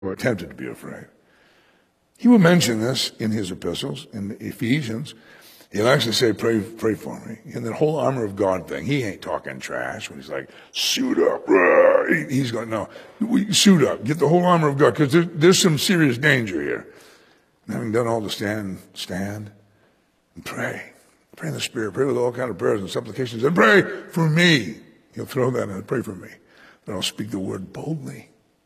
or attempted to be afraid. He will mention this in his epistles, in Ephesians. He'll actually say, pray for me. And that whole armor of God thing, he ain't talking trash when he's like, suit up. He's going, no, suit up. Get the whole armor of God, because there's some serious danger here. And having done all to stand and pray. Pray in the Spirit. Pray with all kinds of prayers and supplications. And pray for me. He'll throw that in. Pray for me. That I'll speak the word boldly.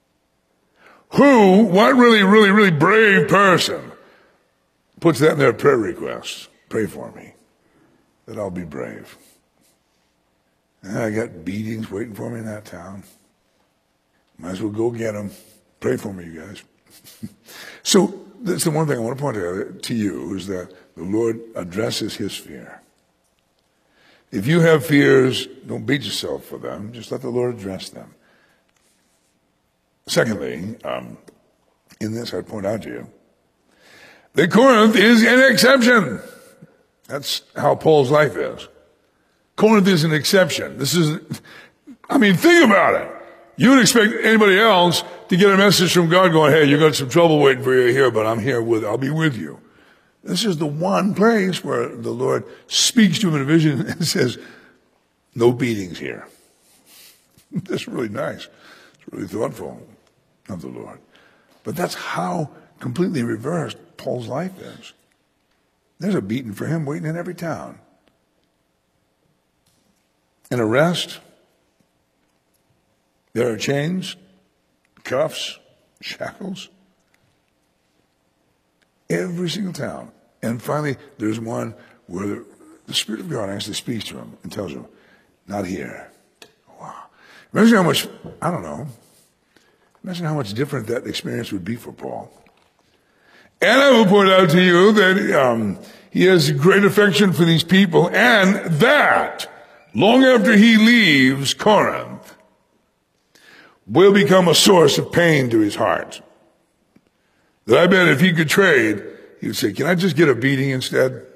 What really brave person puts that in their prayer request? Pray for me, that I'll be brave. And I got beatings waiting for me in that town. Might as well go get them. Pray for me, you guys. So that's the one thing I want to point out to you, is that the Lord addresses his fear. If you have fears, don't beat yourself for them. Just let the Lord address them. Secondly, in this I'd point out to you that Corinth is an exception. That's how Paul's life is. Corinth is an exception. Think about it. You would expect anybody else to get a message from God going, hey, you got some trouble waiting for you here, but I'll be with you. This is the one place where the Lord speaks to him in a vision and says, no beatings here. That's really nice. It's really thoughtful of the Lord. But that's how completely reversed Paul's life is. There's a beating for him waiting in every town. An arrest. There are chains, cuffs, shackles. Every single town. And finally, there's one where the Spirit of God actually speaks to him and tells him, not here. Wow. Imagine how much, imagine how much different that experience would be for Paul. And I will point out to you that he has great affection for these people, and that, long after he leaves Corinth, will become a source of pain to his heart. That I bet if he could trade, he would say, can I just get a beating instead?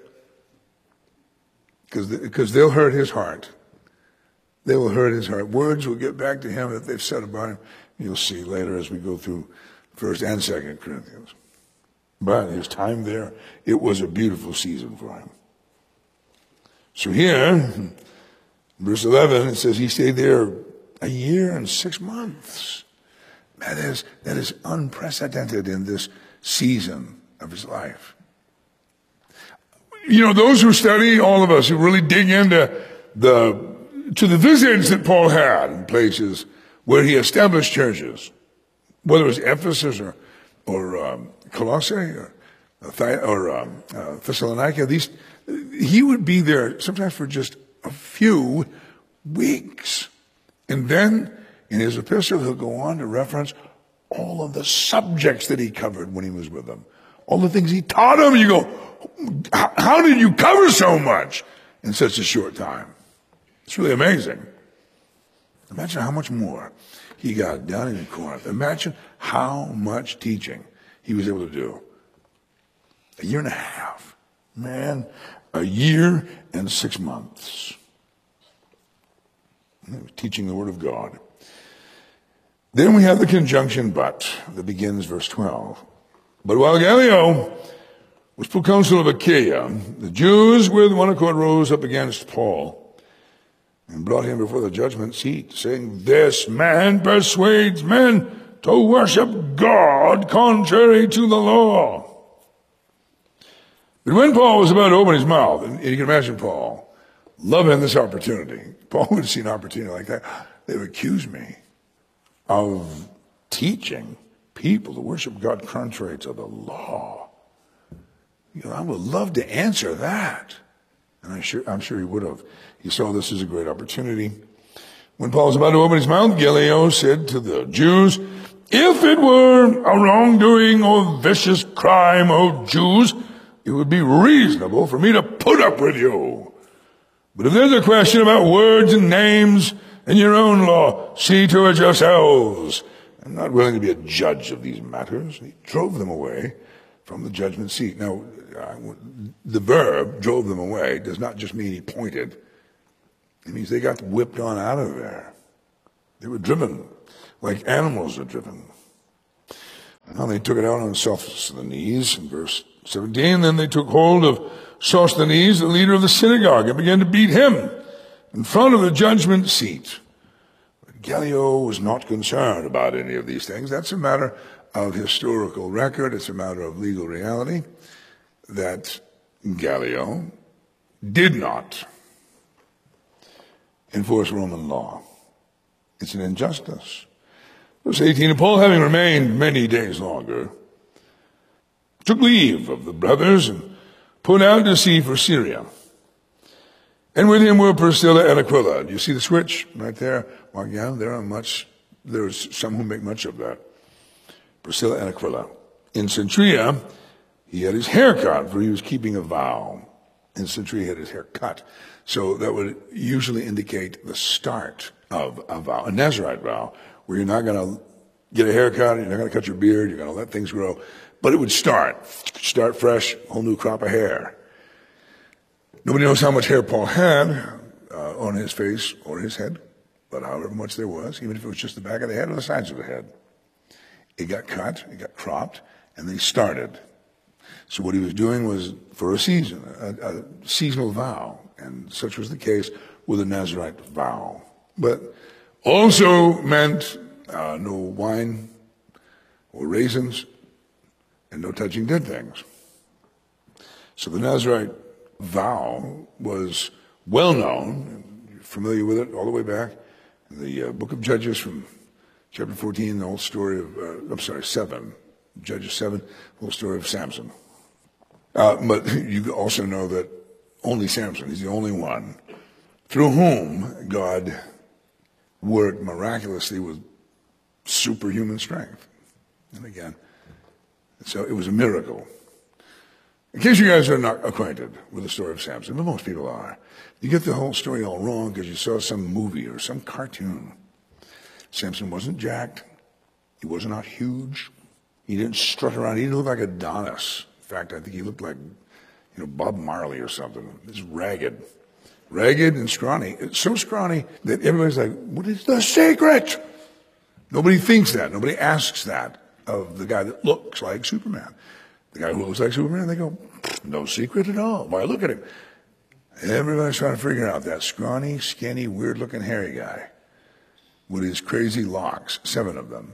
Because they'll hurt his heart. They will hurt his heart. Words will get back to him that they've said about him. You'll see later as we go through 1st and 2nd Corinthians. But his time there, it was a beautiful season for him. So here, verse 11, it says he stayed there a year and 6 months. That is unprecedented in this season of his life. Those who study, all of us who really dig into the visits that Paul had in places where he established churches, whether it was Ephesus or Colossae or Thessalonica, he would be there sometimes for just a few weeks. And then in his epistle, he'll go on to reference all of the subjects that he covered when he was with them. All the things he taught them. You go, how did you cover so much in such a short time? It's really amazing. Imagine how much more he got done in Corinth. Imagine how much teaching he was able to do. A year and a half. Man, a year and 6 months. Teaching the Word of God. Then we have the conjunction but that begins verse 12. But while Gallio was proconsul of Achaia, the Jews with one accord rose up against Paul and brought him before the judgment seat, saying, this man persuades men to worship God contrary to the law. But when Paul was about to open his mouth, and you can imagine Paul loving this opportunity. Paul would see an opportunity like that. They would accuse me of teaching people to worship God contrary to the law. I would love to answer that. And I'm sure he would have. He saw this as a great opportunity. When Paul was about to open his mouth, Gallio said to the Jews, if it were a wrongdoing or vicious crime, O Jews, it would be reasonable for me to put up with you. But if there's a question about words and names and your own law, see to it yourselves. I'm not willing to be a judge of these matters. He drove them away from the judgment seat. Now, the verb, drove them away, does not just mean he pointed. It means they got whipped on out of there. They were driven like animals are driven. how they took it out on Sosthenes in verse 17. Then they took hold of Sosthenes, the leader of the synagogue, and began to beat him in front of the judgment seat. But Gallio was not concerned about any of these things. That's a matter of historical record. It's a matter of legal reality that Gallio did not enforce Roman law. It's an injustice. Verse 18, and Paul, having remained many days longer, took leave of the brothers and put out to sea for Syria. And with him were Priscilla and Aquila. Do you see the switch right there? Well, yeah, there's some who make much of that. Priscilla and Aquila. In Cenchrea, he had his hair cut, for he was keeping a vow. In Cenchrea, he had his hair cut. So that would usually indicate the start of a vow, a Nazirite vow, where you're not going to get a haircut, you're not going to cut your beard, you're going to let things grow. But it would start fresh, whole new crop of hair. Nobody knows how much hair Paul had on his face or his head, but however much there was, even if it was just the back of the head or the sides of the head. It got cut, it got cropped, and they started. So what he was doing was for a season, a seasonal vow, and such was the case with a Nazirite vow. But also meant no wine or raisins and no touching dead things. So the Nazirite vow was well known, you're familiar with it all the way back in the book of Judges from chapter 14, the whole story of, 7, Judges 7, the whole story of Samson. But you also know that only Samson, he's the only one through whom God worked miraculously with superhuman strength. And again, so it was a miracle. In case you guys are not acquainted with the story of Samson, but most people are, you get the whole story all wrong because you saw some movie or some cartoon. Samson wasn't jacked. He was not huge. He didn't strut around. He didn't look like Adonis. In fact, I think he looked like, Bob Marley or something. He's ragged and scrawny. It's so scrawny that everybody's like, what is the secret? Nobody thinks that. Nobody asks that of the guy that looks like Superman. The guy who looks like Superman, they go, no secret at all. Why, look at him. Everybody's trying to figure out that scrawny, skinny, weird-looking, hairy guy with his crazy locks, 7 of them.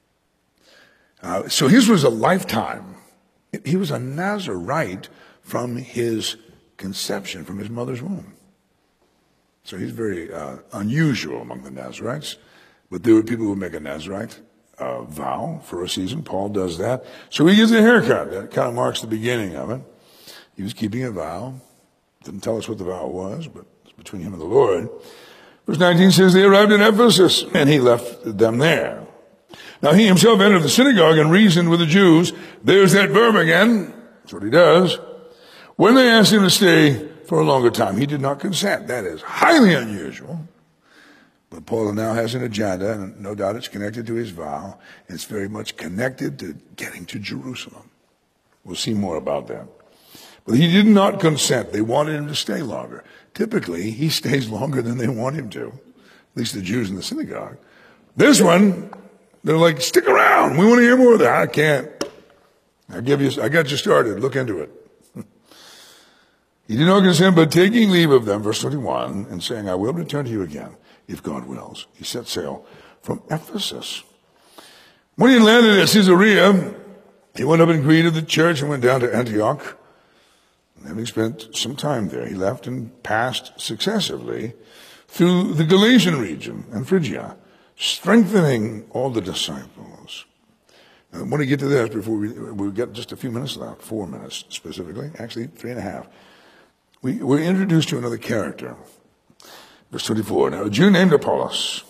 So his was a lifetime. He was a Nazirite from his conception, from his mother's womb. So he's very unusual among the Nazirites. But there were people who make a Nazirite vow for a season. Paul does that. So he gets a haircut. That kind of marks the beginning of it. He was keeping a vow. Didn't tell us what the vow was, but it's between him and the Lord. Verse 19 says, they arrived in Ephesus, and he left them there. Now he himself entered the synagogue and reasoned with the Jews. There's that verb again. That's what he does. When they asked him to stay for a longer time, he did not consent. That is highly unusual. But Paul now has an agenda, and no doubt it's connected to his vow. It's very much connected to getting to Jerusalem. We'll see more about that. But he did not consent. They wanted him to stay longer. Typically, he stays longer than they want him to, at least the Jews in the synagogue. This one, they're like, stick around. We want to hear more of that. I can't. I got you started. Look into it. He did not consent, but taking leave of them, verse 21, and saying, I will return to you again, if God wills. He set sail from Ephesus. When he landed at Caesarea, he went up and greeted the church and went down to Antioch. And having spent some time there, he left and passed successively through the Galatian region and Phrygia, strengthening all the disciples. Now, I want to get to this before we've got just a few minutes left, 4 minutes specifically, actually 3.5. We're introduced to another character. Verse 24, now a Jew named Apollos,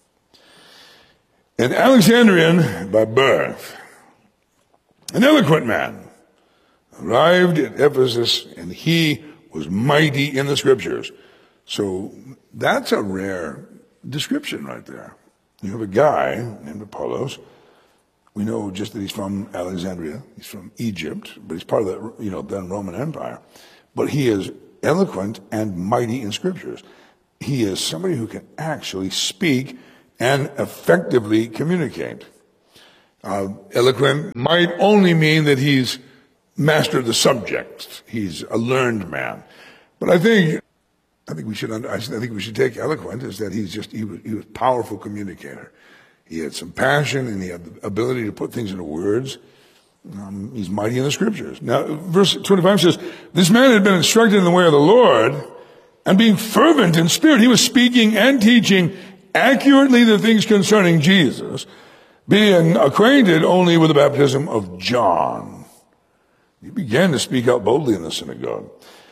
an Alexandrian by birth, an eloquent man, arrived at Ephesus, and he was mighty in the scriptures. So that's a rare description right there. You have a guy named Apollos. We know just that he's from Alexandria. He's from Egypt, but he's part of the, then Roman Empire. But he is eloquent and mighty in scriptures. He is somebody who can actually speak and effectively communicate. Eloquent might only mean that he's mastered the subject. He's a learned man. But I think we should take eloquent as that he was a powerful communicator. He had some passion and he had the ability to put things into words. He's mighty in the scriptures. Now, verse 25 says, this man had been instructed in the way of the Lord, and being fervent in spirit, he was speaking and teaching accurately the things concerning Jesus, being acquainted only with the baptism of John. He began to speak out boldly in the synagogue.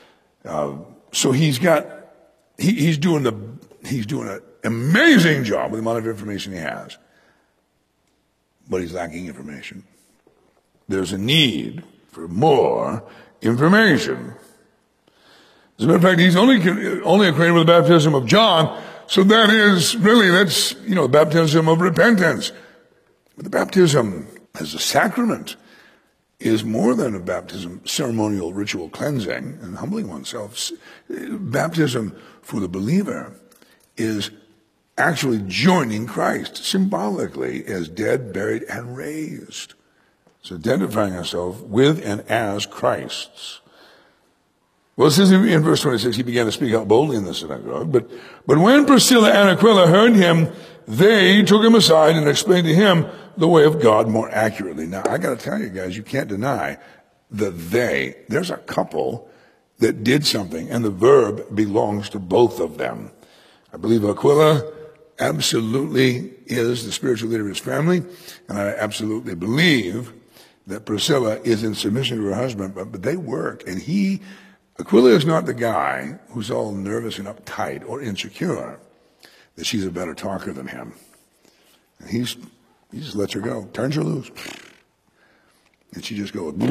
So he's doing an amazing job with the amount of information he has, but he's lacking information. There's a need for more information. As a matter of fact, he's only acquainted with the baptism of John, so that's the baptism of repentance. But the baptism as a sacrament is more than a baptism, ceremonial ritual cleansing and humbling oneself. Baptism for the believer is actually joining Christ symbolically as dead, buried, and raised. It's identifying ourselves with and as Christ's. Well, it says in verse 26, he began to speak out boldly in the synagogue. But when Priscilla and Aquila heard him, they took him aside and explained to him the way of God more accurately. Now, I got to tell you guys, you can't deny that there's a couple that did something, and the verb belongs to both of them. I believe Aquila absolutely is the spiritual leader of his family, and I absolutely believe that Priscilla is in submission to her husband, but they work, and Aquila is not the guy who's all nervous and uptight or insecure that she's a better talker than him. And he just lets her go, turns her loose. And she just goes,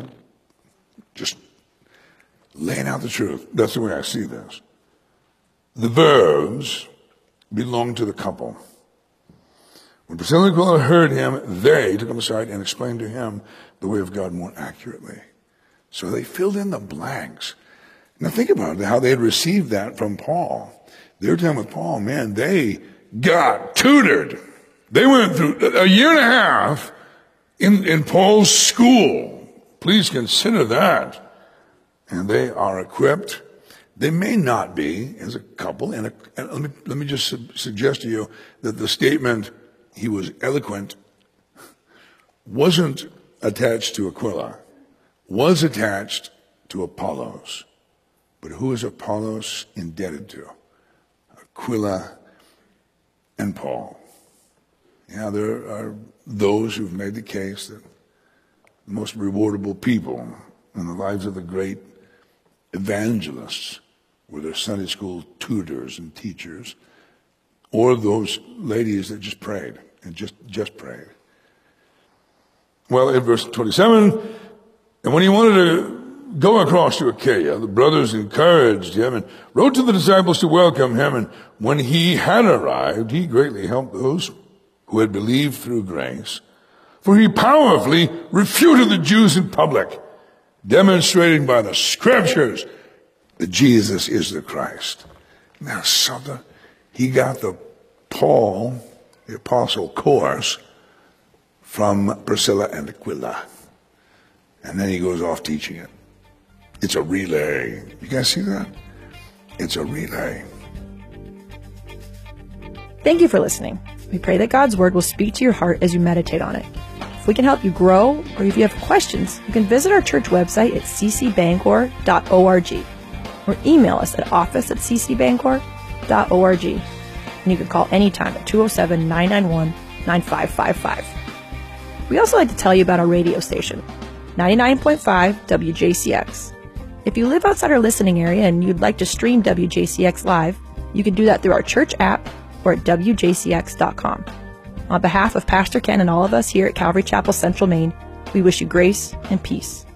just laying out the truth. That's the way I see this. The verbs belong to the couple. When Priscilla and Aquila heard him, they took him aside and explained to him the way of God more accurately. So they filled in the blanks. Now think about it, how they had received that from Paul. Their time with Paul, man, they got tutored. They went through a year and a half in Paul's school. Please consider that. And they are equipped. They may not be as a couple. And let me just suggest to you that the statement, he was eloquent, wasn't attached to Aquila, was attached to Apollos. But who is Apollos indebted to? Aquila and Paul. Yeah, there are those who've made the case that the most rewardable people in the lives of the great evangelists were their Sunday school tutors and teachers, or those ladies that just prayed and just prayed. Well, in verse 27, and when he wanted to go across to Achaia, the brothers encouraged him and wrote to the disciples to welcome him. And when he had arrived, he greatly helped those who had believed through grace. For he powerfully refuted the Jews in public, demonstrating by the scriptures that Jesus is the Christ. Now, something, he got the Paul, the apostle course from Priscilla and Aquila. And then he goes off teaching it. It's a relay. You guys see that? It's a relay. Thank you for listening. We pray that God's Word will speak to your heart as you meditate on it. If we can help you grow, or if you have questions, you can visit our church website at ccbangor.org or email us at office@ccbangor.org. And you can call anytime at 207-991-9555. We also like to tell you about our radio station, 99.5 WJCX. If you live outside our listening area and you'd like to stream WJCX live, you can do that through our church app or at WJCX.com. On behalf of Pastor Ken and all of us here at Calvary Chapel Central Maine, we wish you grace and peace.